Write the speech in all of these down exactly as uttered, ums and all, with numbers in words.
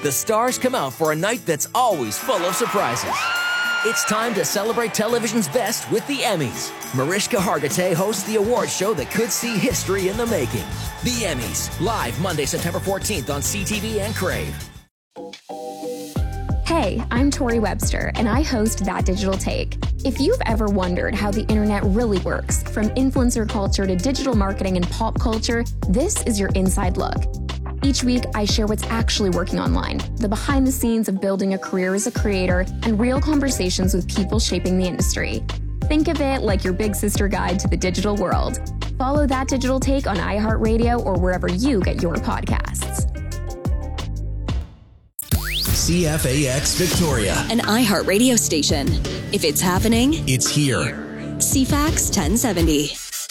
the stars come out for a night that's always full of surprises. It's time to celebrate television's best with the Emmys. Mariska Hargitay hosts the award show that could see history in the making. The Emmys, live Monday, September fourteenth on C T V and Crave. Hey, I'm Tori Webster, and I host That Digital Take. If you've ever wondered how the internet really works, from influencer culture to digital marketing and pop culture, this is your inside look. Each week, I share what's actually working online, the behind the scenes of building a career as a creator, and real conversations with people shaping the industry. Think of it like your big sister guide to the digital world. Follow That Digital Take on iHeartRadio or wherever you get your podcasts. C F A X Victoria, an iHeartRadio station. If it's happening, it's here. C FAX ten seventy.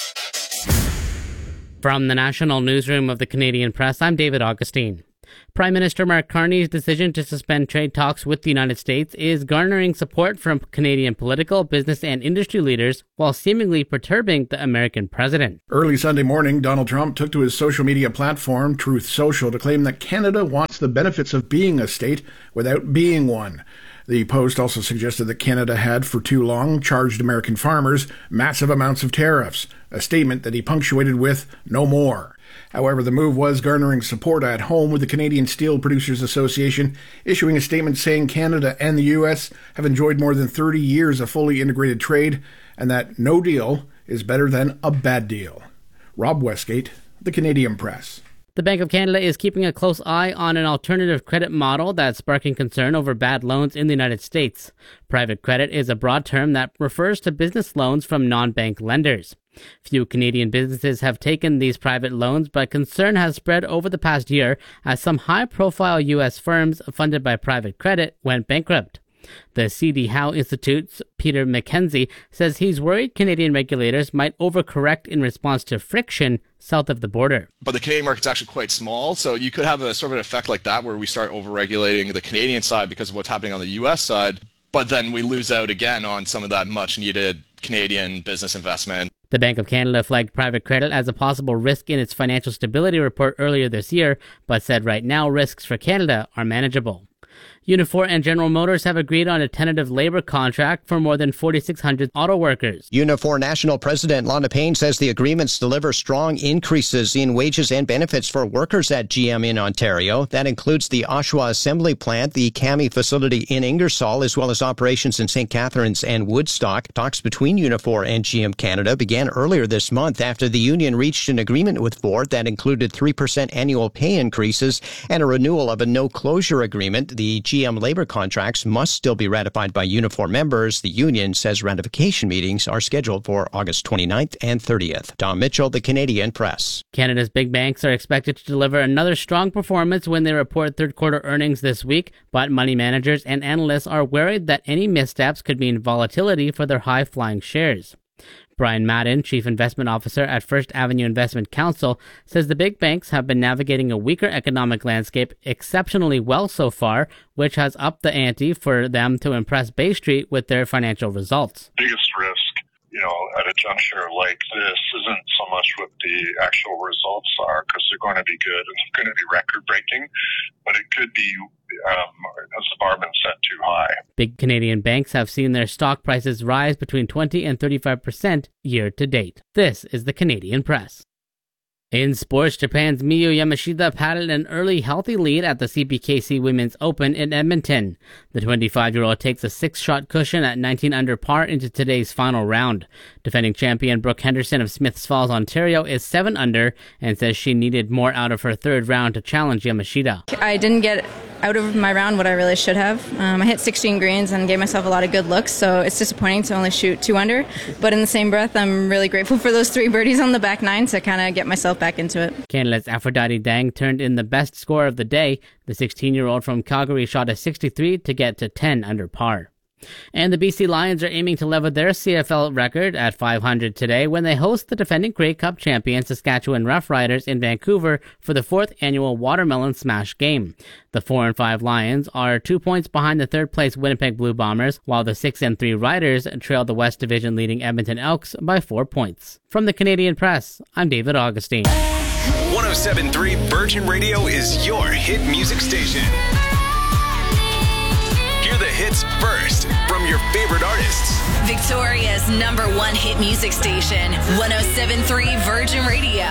From the National Newsroom of the Canadian Press, I'm David Augustine. Prime Minister Mark Carney's decision to suspend trade talks with the United States is garnering support from Canadian political, business, and industry leaders while seemingly perturbing the American president. Early Sunday morning, Donald Trump took to his social media platform, Truth Social, to claim that Canada wants the benefits of being a state without being one. The Post also suggested that Canada had, for too long, charged American farmers massive amounts of tariffs, a statement that he punctuated with, "no more." However, the move was garnering support at home, with the Canadian Steel Producers Association issuing a statement saying Canada and the U S have enjoyed more than thirty years of fully integrated trade, and that no deal is better than a bad deal. Rob Westgate, The Canadian Press. The Bank of Canada is keeping a close eye on an alternative credit model that's sparking concern over bad loans in the United States. Private credit is a broad term that refers to business loans from non-bank lenders. Few Canadian businesses have taken these private loans, but concern has spread over the past year as some high-profile U S firms funded by private credit went bankrupt. The C D Howe Institute's Peter McKenzie says he's worried Canadian regulators might overcorrect in response to friction south of the border. But the Canadian market's actually quite small, so you could have a sort of an effect like that where we start overregulating the Canadian side because of what's happening on the U S side, but then we lose out again on some of that much-needed Canadian business investment. The Bank of Canada flagged private credit as a possible risk in its financial stability report earlier this year, but said right now risks for Canada are manageable. Unifor and General Motors have agreed on a tentative labor contract for more than forty-six hundred auto workers. Unifor National President Lana Payne says the agreements deliver strong increases in wages and benefits for workers at G M in Ontario. That includes the Oshawa Assembly Plant, the C A M I facility in Ingersoll, as well as operations in Saint Catharines and Woodstock. Talks between Unifor and G M Canada began earlier this month after the union reached an agreement with Ford that included three percent annual pay increases and a renewal of a no-closure agreement. The G M labor contracts must still be ratified by Unifor members. The union says ratification meetings are scheduled for August twenty-ninth and thirtieth. Tom Mitchell, The Canadian Press. Canada's big banks are expected to deliver another strong performance when they report third quarter earnings this week, but money managers and analysts are worried that any missteps could mean volatility for their high-flying shares. Brian Madden, Chief Investment Officer at First Avenue Investment Counsel, says the big banks have been navigating a weaker economic landscape exceptionally well so far, which has upped the ante for them to impress Bay Street with their financial results. Biggest risk, you know, at a juncture like this isn't so much what the actual results are, because they're going to be good and they're going to be record-breaking, but it could be Um, has the bar been set too high? Big Canadian banks have seen their stock prices rise between twenty and thirty-five percent year to date. This is the Canadian Press. In sports, Japan's Miyu Yamashita paddled an early healthy lead at the C P K C Women's Open in Edmonton. The twenty-five-year-old takes a six-shot cushion at nineteen under par into today's final round. Defending champion Brooke Henderson of Smiths Falls, Ontario is seven under and says she needed more out of her third round to challenge Yamashita. I didn't get out of my round what I really should have. Um, I hit sixteen greens and gave myself a lot of good looks, so it's disappointing to only shoot two under. But in the same breath, I'm really grateful for those three birdies on the back nine to kind of get myself back into it. Canada's Aphrodite Dang turned in the best score of the day. The sixteen-year-old from Calgary shot a sixty-three to get to ten under par. And the B C Lions are aiming to level their C F L record at five hundred today when they host the defending Grey Cup champion Saskatchewan Roughriders in Vancouver for the fourth annual Watermelon Smash game. The four and five Lions are two points behind the third-place Winnipeg Blue Bombers, while the six and three Riders trail the West Division leading Edmonton Elks by four points. From the Canadian Press, I'm David Augustine. one oh oh seven point three Virgin Radio is your hit music station. Hear the hits first from your favorite artists. Victoria's number one hit music station, one oh seven point three Virgin Radio.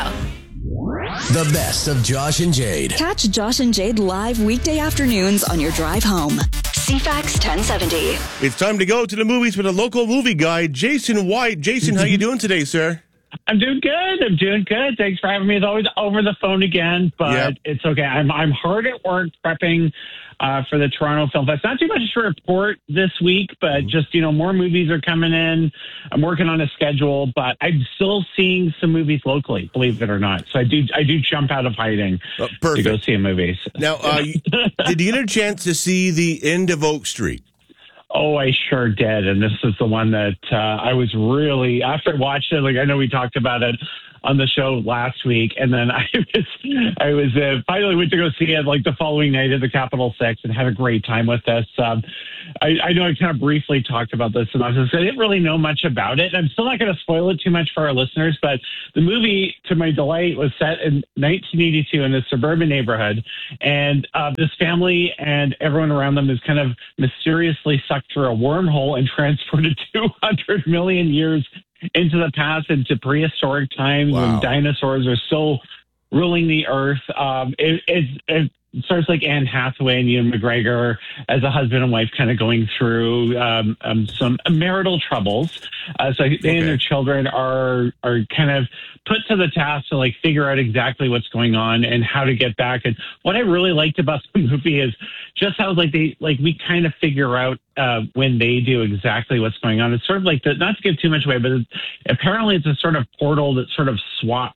The best of Josh and Jade. Catch Josh and Jade live weekday afternoons on your drive home. C FAX ten seventy. It's time to go to the movies with a local movie guy, Jason White. Jason, how you doing today, sir? I'm doing good. I'm doing good. Thanks for having me. As always, over the phone again, but Yep. it's okay. I'm I'm hard at work prepping uh, for the Toronto Film Fest. Not too much to report this week, but just, you know, more movies are coming in. I'm working on a schedule, but I'm still seeing some movies locally, believe it or not. So I do I do jump out of hiding Uh, perfect. to go see a movie. Now, uh, you- did you get a chance to see The End of Oak Street? Oh, I sure did. And this is the one that uh, I was really, after I watched it, like I know we talked about it on the show last week, and then I was, I was uh, finally went to go see it like the following night at the Capitol Six and had a great time with this. Um, I, I know I kind of briefly talked about this, and I, was, I didn't really know much about it. I'm still not going to spoil it too much for our listeners, but the movie, to my delight, was set in nineteen eighty-two in a suburban neighborhood, and uh, this family and everyone around them is kind of mysteriously sucked through a wormhole and transported two hundred million years into the past, into prehistoric times Wow. when dinosaurs are still ruling the earth. Um, it, it, it starts like Anne Hathaway and Ewan McGregor as a husband and wife kind of going through um, um, some marital troubles. Uh, so they Okay. and their children are are kind of put to the task to like figure out exactly what's going on and how to get back. And what I really liked about the movie is just how like they like we kind of figure out uh, when they do exactly what's going on. It's sort of like the, not to give too much away, but it's, apparently it's a sort of portal that sort of swaps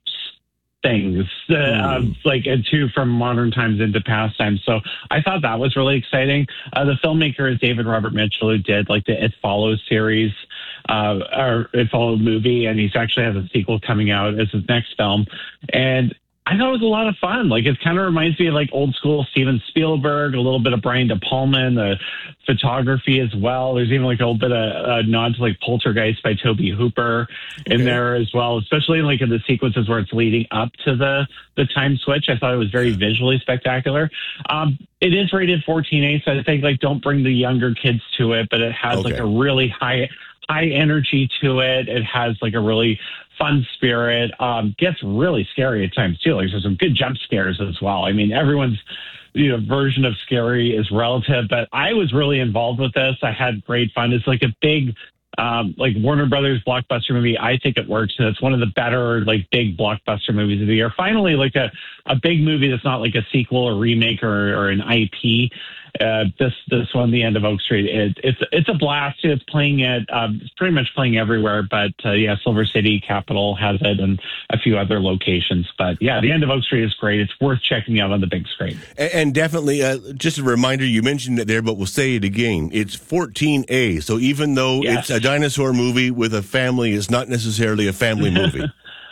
things uh, um, like into from modern times into past times. So I thought that was really exciting. Uh, the filmmaker is David Robert Mitchell, who did like the It Follows series, uh, or It Follows movie, and he's actually has a sequel coming out as his next film. And I thought it was a lot of fun. Like, it kind of reminds me of like old school Steven Spielberg, a little bit of Brian De Palma, and the photography as well. There's even like a little bit of a nod to like Poltergeist by Toby Hooper in Okay. there as well, especially like in the sequences where it's leading up to the, the time switch. I thought it was very visually spectacular. Um, it is rated fourteen A, so I think like don't bring the younger kids to it, but it has Okay. like a really high, high energy to it. It has like a really fun spirit. Um, gets really scary at times too. Like there's some good jump scares as well. I mean, everyone's you know version of scary is relative, but I was really involved with this. I had great fun. It's like a big um, like Warner Brothers blockbuster movie. I think it works, and it's one of the better like big blockbuster movies of the year. Finally, like a a big movie that's not like a sequel or remake or, or an I P. Uh, this this one, The End of Oak Street, it, it's it's a blast. It's playing at um, it's pretty much playing everywhere, but uh, yeah, Silver City, Capitol has it, and a few other locations. But yeah, The End of Oak Street is great. It's worth checking out on the big screen. And, and definitely, uh, just a reminder, you mentioned it there, but we'll say it again. It's fourteen A, so even though Yes. it's a dinosaur movie with a family, it's not necessarily a family movie.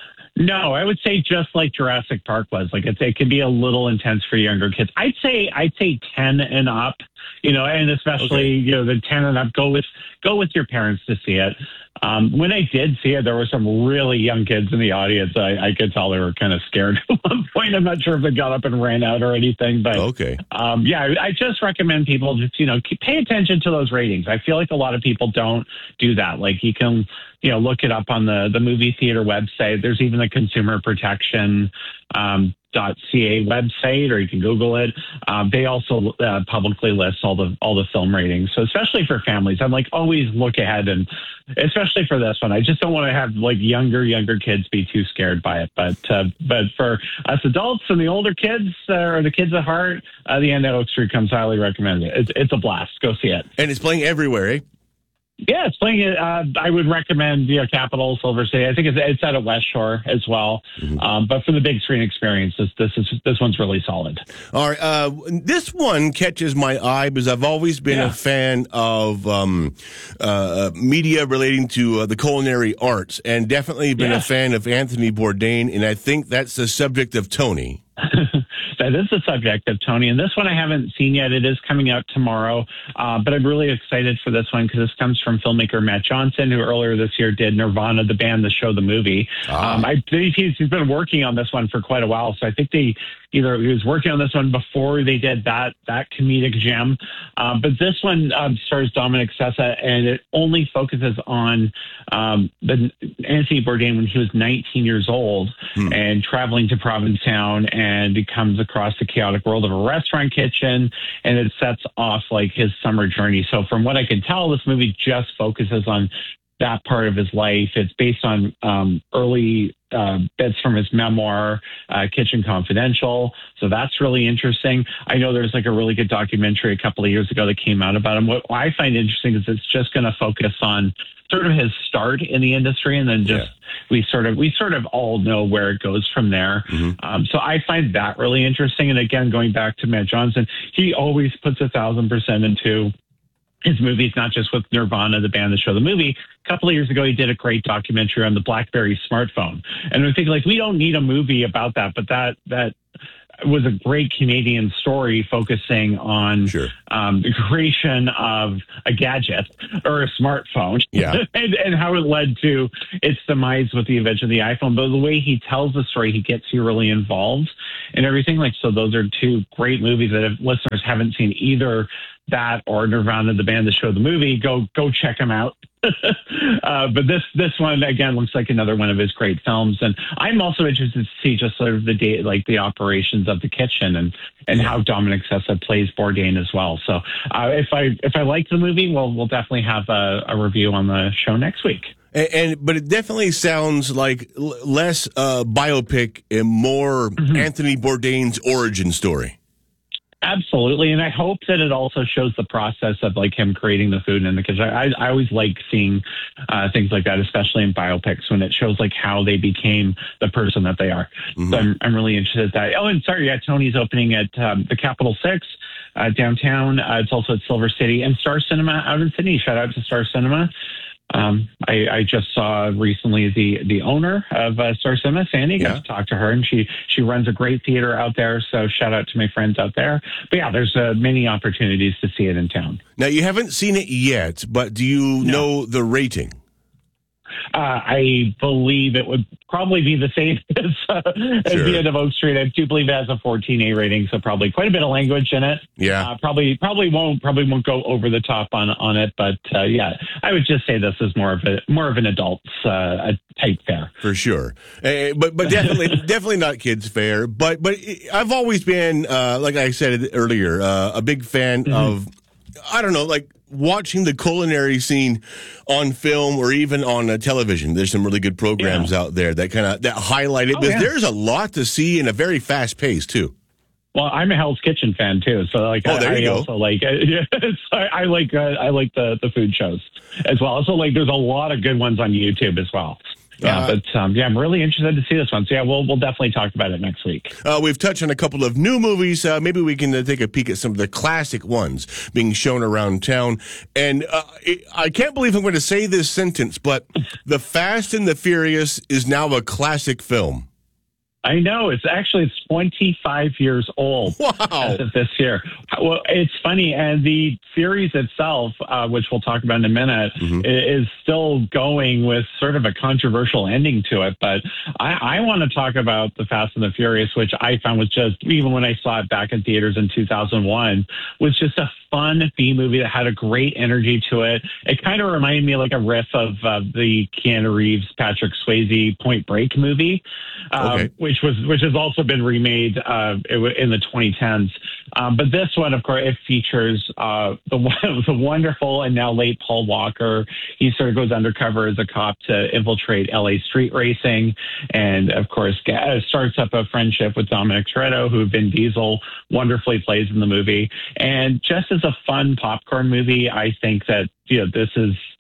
No, I would say just like Jurassic Park was. Like it's, it can be a little intense for younger kids. I'd say I'd say ten and up. You know, and especially Okay. you know the ten and up. Go with go with your parents to see it. Um, when I did see it, there were some really young kids in the audience. I, I could tell they were kind of scared at one point. I'm not sure if they got up and ran out or anything, but Okay. um, yeah, I I just recommend people just, you know, keep, pay attention to those ratings. I feel like a lot of people don't do that. Like you can, you know, look it up on the, the movie theater website. There's even a consumer protection, um, .ca website, or you can Google it. Um, they also uh, publicly list all the all the film ratings. So especially for families, I'm like always look ahead, and especially for this one, I just don't want to have like younger younger kids be too scared by it. But uh, but for us adults and the older kids uh, or the kids at heart, uh, The End of Oak Street comes highly recommended. It's it's a blast. Go see it. And it's playing everywhere, eh? Yeah, it's playing it. Uh, I would recommend, you know, Capitol, Silver City. I think it's, it's out at West Shore as well. Mm-hmm. Um, but for the big screen experience, this this is this one's really solid. All right. Uh, this one catches my eye because I've always been Yeah. a fan of um, uh, media relating to uh, the culinary arts, and definitely been Yeah. a fan of Anthony Bourdain, and I think that's the subject of Tony. that is the subject of Tony. And this one I haven't seen yet. It is coming out tomorrow. Uh, but I'm really excited for this one because this comes from filmmaker Matt Johnson, who earlier this year did Nirvana, the band, the show, the movie. Ah. Um, I think he's, he's been working on this one for quite a while. So I think they either he was working on this one before they did that that comedic gem. Um, but this one um, stars Dominic Sessa, and it only focuses on um, the Anthony Bourdain when he was nineteen years old hmm. and traveling to Provincetown, and he comes across the chaotic world of a restaurant kitchen, and it sets off like his summer journey. So from what I can tell, this movie just focuses on that part of his life. It's based on um, early uh, bits from his memoir, uh, Kitchen Confidential. So that's really interesting. I know there's like a really good documentary a couple of years ago that came out about him. What I find interesting is it's just going to focus on sort of his start in the industry, and then just yeah. we sort of we sort of all know where it goes from there. Mm-hmm. Um, so I find that really interesting. And again, going back to Matt Johnson, he always puts a thousand percent into his movies, not just with Nirvana, the band, the show, the movie. A couple of years ago, he did a great documentary on the BlackBerry smartphone. And I think, like, we don't need a movie about that, but that that was a great Canadian story focusing on sure. um, the creation of a gadget or a smartphone yeah. and, and how it led to its demise with the invention of the iPhone. But the way he tells the story, he gets you really involved and everything. Like, so those are two great movies that if listeners haven't seen either that or Nirvana, the band, the show, the movie, go go check them out. uh, but this this one again looks like another one of his great films, and I'm also interested to see just sort of the day, like the operations of the kitchen, and and how Dominic Sessa plays Bourdain as well. So uh, if I if I like the movie, we'll we'll definitely have a, a review on the show next week. And, and but it definitely sounds like l- less uh, biopic and more mm-hmm. Anthony Bourdain's origin story. Absolutely. And I hope that it also shows the process of like him creating the food in the kitchen. I, I always like seeing uh, things like that, especially in biopics, when it shows like how they became the person that they are. Mm-hmm. So I'm, I'm really interested in that. Oh, and sorry, yeah, Tony's opening at um, the Capitol Six uh, downtown. Uh, it's also at Silver City and Star Cinema out in Sydney. Shout out to Star Cinema. Um, I, I just saw recently the, the owner of uh, Star Cinema, Sandy, got yeah. to talk to her, and she, she runs a great theater out there. So shout out to my friends out there. But yeah, there's uh, many opportunities to see it in town. Now, you haven't seen it yet, but do you no. know the rating? Uh, I believe it would probably be the same as, uh, as sure. the end of Oak Street. I do believe it has a fourteen A rating, so probably quite a bit of language in it. Yeah, uh, probably probably won't probably won't go over the top on on it, but uh, yeah, I would just say this is more of a more of an adult's uh, type fare for sure. Uh, but but definitely definitely not kids fare. But but I've always been uh, like I said earlier, uh, a big fan mm-hmm. of I don't know like. watching the culinary scene on film or even on uh, television. There's some really good programs yeah. out there that kind of that highlight it. Oh, but yeah. there's a lot to see and a very fast pace too. Well, I'm a Hell's Kitchen fan too, so like oh, there I, you I go. also like uh, I, I like uh, I like the the food shows as well. So like there's a lot of good ones on YouTube as well. Yeah, uh, but um, yeah, I'm really interested to see this one. So yeah, we'll we'll definitely talk about it next week. Uh, we've touched on a couple of new movies. Uh, maybe we can uh, take a peek at some of the classic ones being shown around town. And uh, it, I can't believe I'm going to say this sentence, but The Fast and the Furious is now a classic film. I know. It's actually it's twenty-five years old wow. as of this year. Well, it's funny. And the series itself, uh, which we'll talk about in a minute, mm-hmm. is still going with sort of a controversial ending to it. But I, I want to talk about The Fast and the Furious, which I found was just, even when I saw it back in theaters in two thousand one, was just a fun B movie that had a great energy to it. It kind of reminded me like a riff of uh, the Keanu Reeves, Patrick Swayze Point Break movie, um, okay. which was which has also been remade uh, in the twenty tens. Um, but this one, of course, it features uh, the the wonderful and now late Paul Walker. He sort of goes undercover as a cop to infiltrate L A street racing, and of course starts up a friendship with Dominic Toretto, who Vin Diesel wonderfully plays in the movie. And just as a fun popcorn movie, I think that you know this is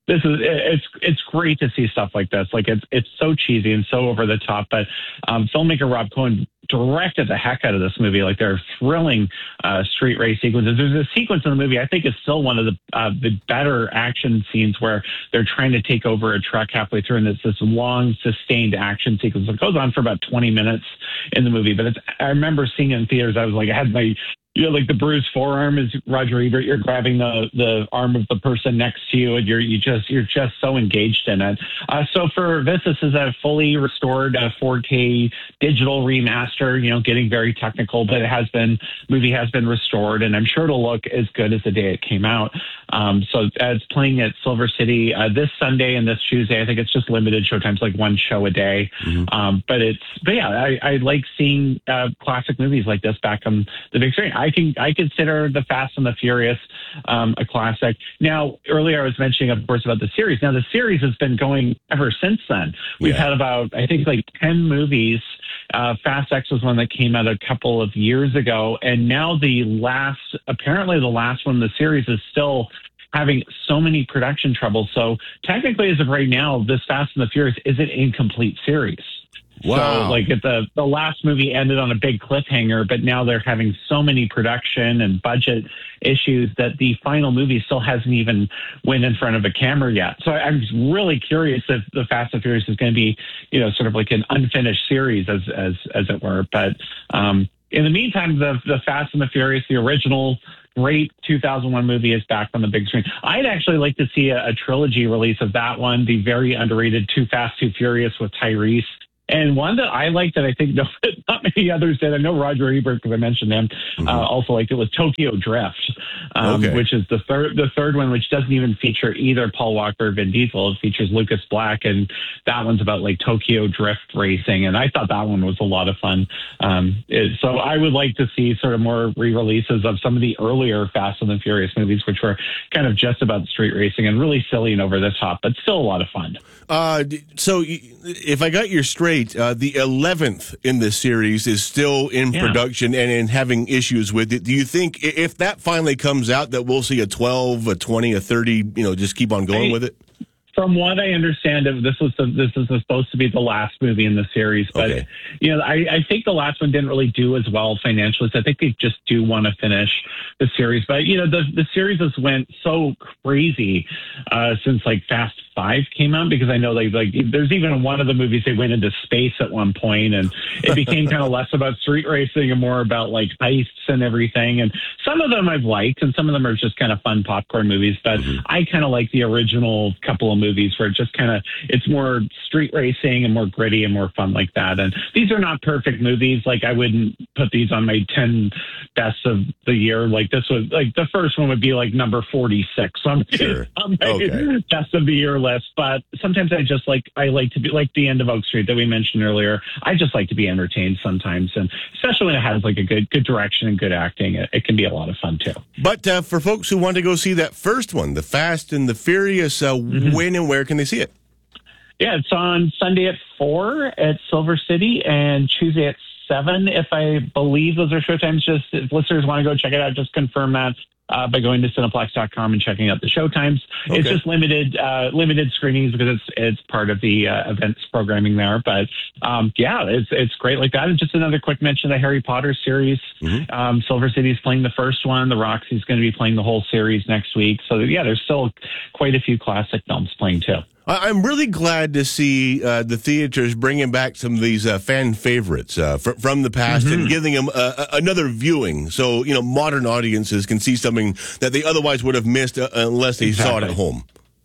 this is it's it's great to see stuff like this. Like it's it's so cheesy and so over the top, but um, filmmaker Rob Cohen directed the heck out of this movie. Like there are thrilling uh, street race sequences. There's a sequence in the movie I think is still one of the uh, the better action scenes where they're trying to take over a truck halfway through, and it's this long sustained action sequence. It goes on for about twenty minutes in the movie, but it's I remember seeing it in theaters. I was like, I had my you know, like the bruised forearm is Roger Ebert. You're grabbing the, the arm of the person next to you, and you're you just you're just so engaged in it. Uh, so for this, this is a fully restored uh, four K digital remaster. You know, getting very technical, but it has been movie has been restored, and I'm sure it'll look as good as the day it came out. Um, so uh, it's playing at Silver City uh, this Sunday and this Tuesday. I think it's just limited showtimes, like one show a day. Mm-hmm. Um, but it's but yeah, I, I like seeing uh, classic movies like this back on the big screen. I can I consider the Fast and the Furious um, a classic. Now, earlier I was mentioning, of course, about the series. Now, the series has been going ever since then. We've yeah. had about, I think, like ten movies. Uh, Fast X was one that came out a couple of years ago. And now the last, apparently the last one in the series is still having so many production troubles. So technically, as of right now, this Fast and the Furious is an incomplete series. Wow. So, like, the the last movie ended on a big cliffhanger, but now they're having so many production and budget issues that the final movie still hasn't even went in front of a camera yet. So I'm really curious if the Fast and Furious is going to be, you know, sort of like an unfinished series, as as as it were. But um, in the meantime, the the Fast and the Furious, the original great two thousand one movie, is back on the big screen. I'd actually like to see a, a trilogy release of that one, the very underrated Too Fast, Too Furious with Tyrese. And one that I liked that I think no, not many others did, I know Roger Ebert, because I mentioned him, mm-hmm. uh, also liked it, was Tokyo Drift, um, okay. which is the third the third one, which doesn't even feature either Paul Walker or Vin Diesel. It features Lucas Black, and that one's about like Tokyo Drift racing. And I thought that one was a lot of fun. Um, it, so I would like to see sort of more re-releases of some of the earlier Fast and the Furious movies, which were kind of just about street racing and really silly and over the top, but still a lot of fun. Uh, so if I got you straight, Uh, the eleventh in this series is still in yeah. production and in having issues with it. Do you think if that finally comes out that we'll see a twelve, a twenty, a thirty, you know, just keep on going I, with it? From what I understand, this was the, this is supposed to be the last movie in the series, but okay. you know, I, I think the last one didn't really do as well financially. So I think they just do want to finish the series. But you know, the the series has went so crazy uh, since like Fast Five came out, because I know like like there's even one of the movies they went into space at one point, and it became kind of less about street racing and more about like heists and everything. And some of them I've liked, and some of them are just kind of fun popcorn movies. But mm-hmm. I kind of like the original couple of movies where it just kind of it's more street racing and more gritty and more fun like that. And these are not perfect movies. Like I wouldn't put these on my ten best of the year. Like this was like the first one would be like number forty-six on, sure. on my okay. best of the year list. But sometimes I just like I like to be like the end of Oak Street that we mentioned earlier. I just like to be entertained sometimes, and especially when it has like a good good direction and good acting, it, it can be a lot of fun too. But uh, for folks who want to go see that first one, The Fast and the Furious, uh, mm-hmm. when and where can they see it? Yeah, it's on Sunday at four at Silver City and Tuesday at seven. If I believe those are showtimes, just if listeners want to go check it out, just confirm that. Uh, by going to Cineplex dot com and checking out the showtimes. Okay. It's just limited uh, limited screenings because it's it's part of the uh, events programming there. But um, yeah, it's it's great like that. And just another quick mention, the Harry Potter series. Mm-hmm. Um, Silver City's playing the first one. The Roxy's going to be playing the whole series next week. So yeah, there's still quite a few classic films playing too. I'm really glad to see uh, the theaters bringing back some of these uh, fan favorites uh, fr- from the past mm-hmm. and giving them uh, another viewing. So, you know, modern audiences can see something that they otherwise would have missed uh, unless they exactly. saw it at home.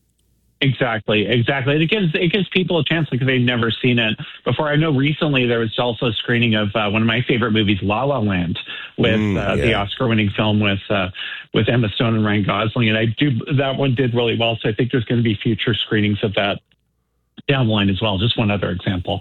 Exactly, exactly. It gives it gives people a chance because they've never seen it before. I know recently there was also a screening of uh, one of my favorite movies, La La Land, with mm, uh, yeah. the Oscar-winning film with uh, with Emma Stone and Ryan Gosling, and I do that one did really well. So I think there's going to be future screenings of that down the line as well. Just one other example.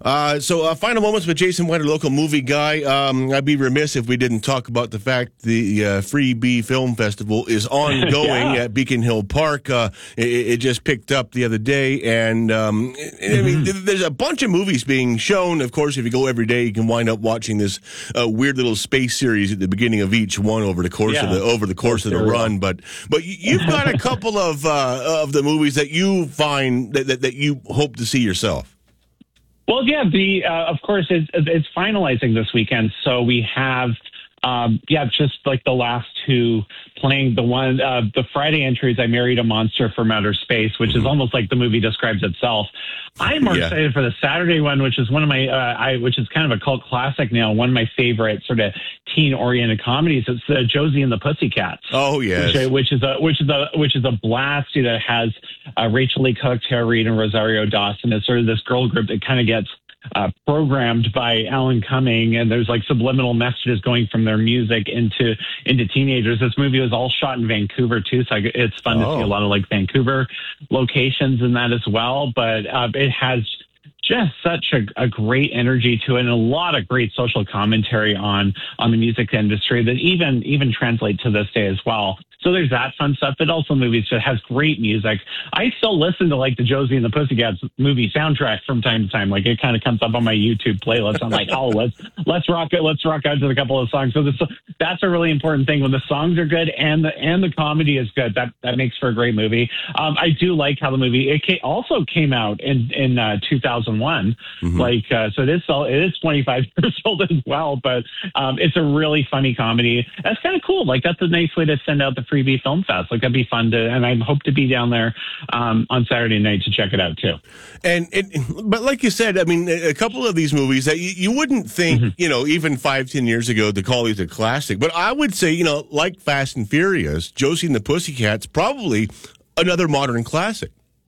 Uh, so, uh, final moments with Jason White, our local movie guy. Um, I'd be remiss if we didn't talk about the fact the uh, Free B Film Festival is ongoing yeah. at Beacon Hill Park. Uh, it, it just picked up the other day, and um, mm-hmm. I mean, there's a bunch of movies being shown. Of course, if you go every day, you can wind up watching this uh, weird little space series at the beginning of each one over the course yeah. of the over the course That's of the run. But but you've got a couple of uh, of the movies that you find that, that, that you hope to see yourself. Well, yeah, the uh, of course it's, it's finalizing this weekend, so we have um, yeah, just like the last two playing. The one uh, the Friday entries, I Married a Monster from Outer Space, which mm-hmm. is almost like the movie describes itself. I'm more yeah. excited for the Saturday one, which is one of my uh, I which is kind of a cult classic now. One of my favorite sort of teen-oriented comedies. It's uh, Josie and the Pussycats. Oh yes, which, which is a which is a which is a blast. That has uh, Rachel Lee Cook, Tara Reid, and Rosario Dawson. It's sort of this girl group that kind of gets uh, programmed by Alan Cumming, and there's like subliminal messages going from their music into into teenagers. This movie was all shot in Vancouver too, so it's fun oh. to see a lot of like Vancouver locations in that as well. But uh, it has just such a, a great energy to it, and a lot of great social commentary on on the music industry that even even translate to this day as well. So there's that fun stuff, but also movies that has great music. I still listen to like the Josie and the Pussycats movie soundtrack from time to time. Like it kind of comes up on my YouTube playlist. I'm like, oh, let's let's rock it, let's rock out to a couple of songs. So this, that's a really important thing when the songs are good and the and the comedy is good. That that makes for a great movie. Um, I do like how the movie it came, also came out in in uh, two thousand one. Mm-hmm. Like uh, so, it is it is twenty-five years old as well. But um, it's a really funny comedy. That's kind of cool. Like that's a nice way to send out the Free B Film Fest. Like that'd be fun to, and I hope to be down there um, on Saturday night to check it out too. And it, but like you said, I mean, a couple of these movies that you, you wouldn't think, mm-hmm. you know, even five, ten years ago to call these a classic. But I would say, you know, like Fast and Furious, Josie and the Pussycats, probably another modern classic.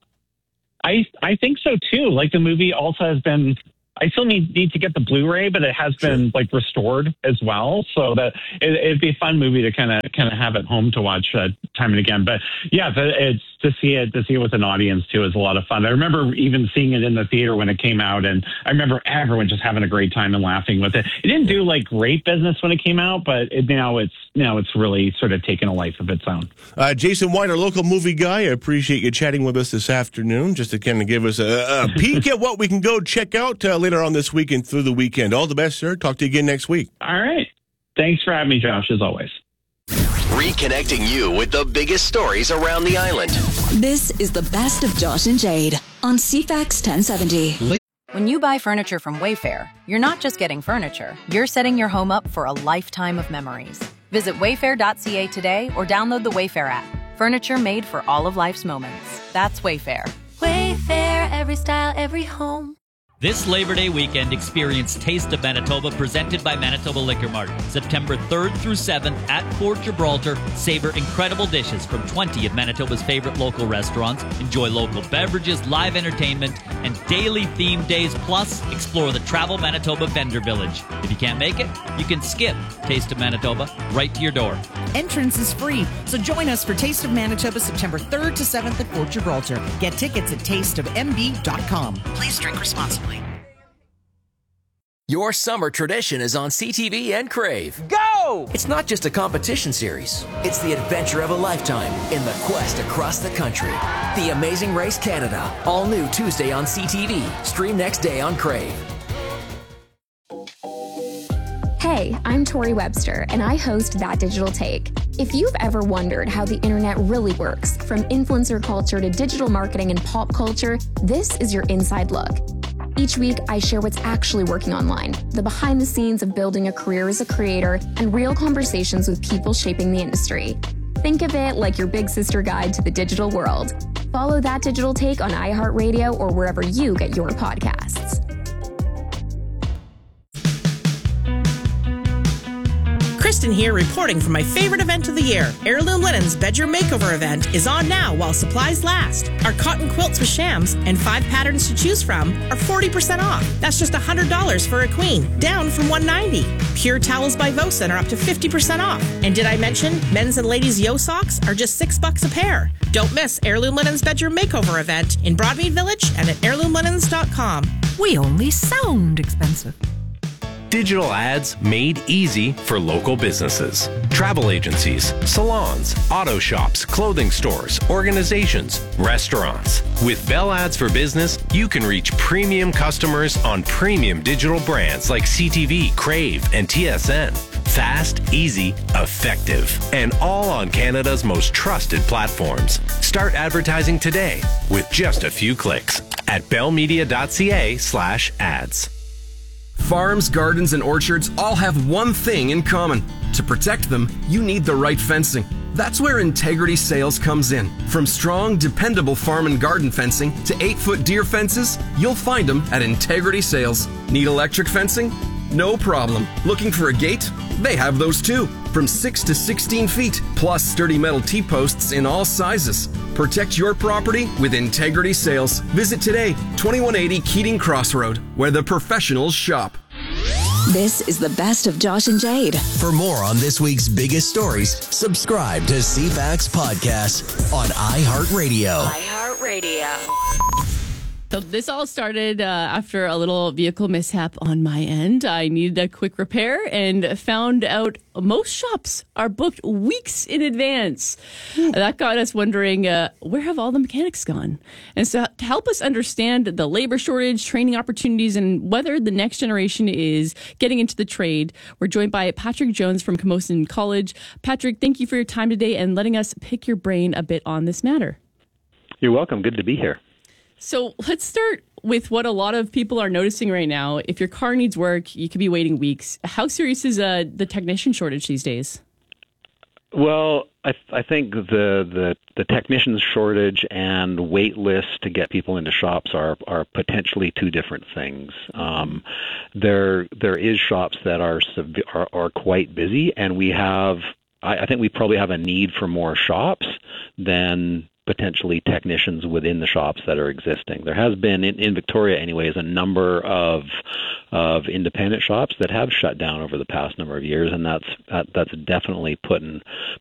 I I think so too. Like the movie also has been. I still need need to get the Blu-ray, but it has been like restored as well, so that it, it'd be a fun movie to kind of kind of have at home to watch uh, time and again. But yeah, it's to see it to see it with an audience too is a lot of fun. I remember even seeing it in the theater when it came out, and I remember everyone just having a great time and laughing with it. It didn't do like great business when it came out, but it, now it's now it's really sort of taken a life of its own. Uh, Jason White, our local movie guy, I appreciate you chatting with us this afternoon, just to kind of give us a, a peek at what we can go check out uh, later on this week and through the weekend. All the best, sir. Talk to you again next week. All right. Thanks for having me, Josh, as always. Reconnecting you with the biggest stories around the island. This is the best of Josh and Jade on C FAX ten seventy. When you buy furniture from Wayfair, you're not just getting furniture. You're setting your home up for a lifetime of memories. Visit wayfair dot c a today or download the Wayfair app. Furniture made for all of life's moments. That's Wayfair. Wayfair, every style, every home. This Labor Day weekend, experience Taste of Manitoba presented by Manitoba Liquor Mart. September third through seventh at Fort Gibraltar. Savor incredible dishes from twenty of Manitoba's favorite local restaurants. Enjoy local beverages, live entertainment, and daily themed days. Plus, explore the Travel Manitoba Vendor Village. If you can't make it, you can skip Taste of Manitoba right to your door. Entrance is free, so join us for Taste of Manitoba September third to seventh at Fort Gibraltar. Get tickets at taste of m b dot com. Please drink responsibly. Your summer tradition is on C T V and Crave. Go! It's not just a competition series. It's the adventure of a lifetime in the quest across the country. The Amazing Race Canada. All new Tuesday on C T V. Stream next day on Crave. Hey, I'm Tori Webster, and I host That Digital Take. If you've ever wondered how the internet really works, from influencer culture to digital marketing and pop culture, this is your inside look. Each week, I share what's actually working online, the behind the scenes of building a career as a creator, and real conversations with people shaping the industry. Think of it like your big sister guide to the digital world. Follow That Digital Take on iHeartRadio or wherever you get your podcasts. Kristen here, reporting from my favorite event of the year. Heirloom Linen's Bedroom Makeover event is on now while supplies last. Our cotton quilts with shams and five patterns to choose from are forty percent off. That's just one hundred dollars for a queen, down from one hundred ninety dollars. Pure towels by Vosen are up to fifty percent off. And did I mention men's and ladies' Yo socks are just six bucks a pair? Don't miss Heirloom Linen's Bedroom Makeover event in Broadmead Village and at heirloom linens dot com. We only sound expensive. Digital ads made easy for local businesses. Travel agencies, salons, auto shops, clothing stores, organizations, restaurants. With Bell Ads for Business, you can reach premium customers on premium digital brands like C T V, Crave, and T S N. Fast, easy, effective, and all on Canada's most trusted platforms. Start advertising today with just a few clicks at bellmedia.ca slash ads. Farms, gardens, and orchards all have one thing in common. To protect them, you need the right fencing. That's where Integrity Sales comes in. From strong, dependable farm and garden fencing to eight-foot deer fences, you'll find them at Integrity Sales. Need electric fencing? No problem. Looking for a gate? They have those too. From six to sixteen feet, plus sturdy metal T-posts in all sizes. Protect your property with Integrity Sales. Visit today, twenty-one eighty Keating Crossroad, where the professionals shop. This is the best of Josh and Jade. For more on this week's biggest stories, subscribe to C FAX Podcast on iHeartRadio. iHeartRadio. So this all started uh, after a little vehicle mishap on my end. I needed a quick repair and found out most shops are booked weeks in advance. Mm. That got us wondering, uh, where have all the mechanics gone? And so to help us understand the labor shortage, training opportunities, and whether the next generation is getting into the trade, we're joined by Patrick Jones from Camosun College. Patrick, thank you for your time today and letting us pick your brain a bit on this matter. You're welcome. Good to be here. So let's start with what a lot of people are noticing right now. If your car needs work, you could be waiting weeks. How serious is uh, the technician shortage these days? Well, I, th- I think the, the the technicians shortage and wait lists to get people into shops are are potentially two different things. Um, there there is shops that are, sev- are are quite busy, and we have I, I think we probably have a need for more shops than potentially technicians within the shops that are existing. There has been, in, in Victoria anyways, a number of of independent shops that have shut down over the past number of years, and that's that, that's definitely putting